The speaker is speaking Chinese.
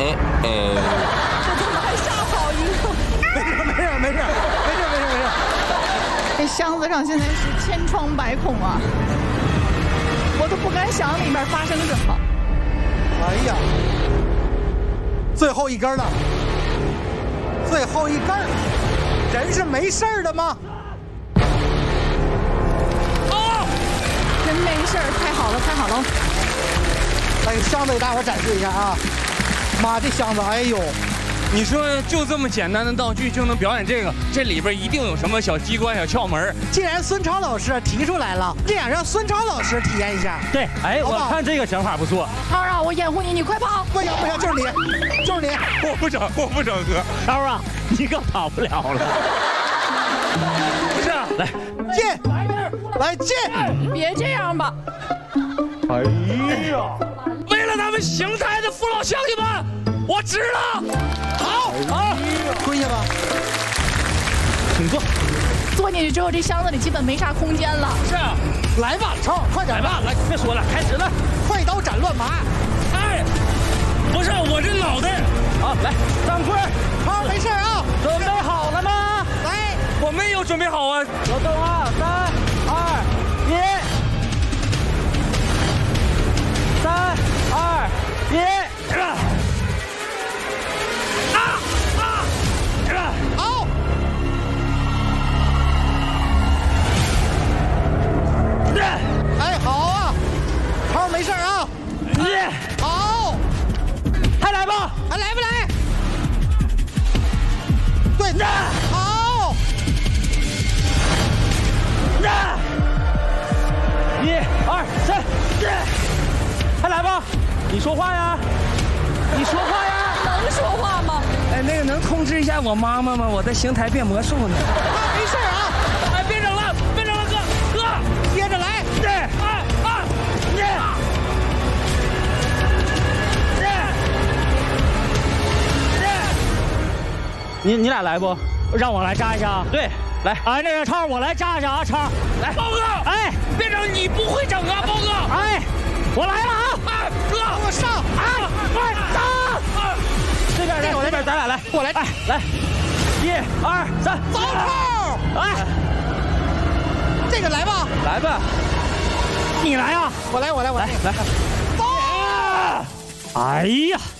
这怎么还吓跑一个？ 没事。 这箱子上现在是千疮百孔啊，我都不敢想里面发生什么。 哎呀，最后一根了，最后一根，人是没事的吗？ 人没事，太好了。 哎，箱子给大伙展示一下啊！妈，这箱子，哎呦！ 你说就这么简单的道具就能表演这个？这里边一定有什么小机关、小窍门。 既然孙超老师提出来了，这样让孙超老师体验一下。 对，哎，我看这个想法不错。 超啊，我掩护你，你快跑！ 不行，就是你。 我不整哥。 超啊，你可跑不了了。 不是， 来进，来进。 别这样吧。 哎呀， 为了咱们邢台的父老乡亲们，我值了。好， 蹲下吧。 请坐。 坐进去之后，这箱子里基本没啥空间了。 是啊， 来吧，超，快点吧， 来，别说了，开始了。 快刀斩乱麻。 哎，不是我这脑袋。 好，来，上棍。 超，没事啊。 准备好了吗？ 来， 我没有准备好啊。 有动啊，3、2、1。3、2、1。 好。哎，好啊，超没事啊。好， 还来吧？ 还来不来？对，好。 1、2、3，还来吧？你说话呀！ 能说话吗？ 哎，那个能通知一下我妈妈吗？我在邢台变魔术呢。 没事啊。 哎，别整了，哥， 接着来。 你俩来不？让我来扎一下。对，来。哎，那个超，我来扎一下啊，超。来， 包哥。 哎， 别整，你不会整啊，包哥。 哎，我来了啊！ 哎，哥， 我上。 快扎！这边，咱俩来。 我来。 哎，来，1、2、3， 走超。 哎， 这个来吧。 来吧，你来啊！ 我来。 来。走！哎呀！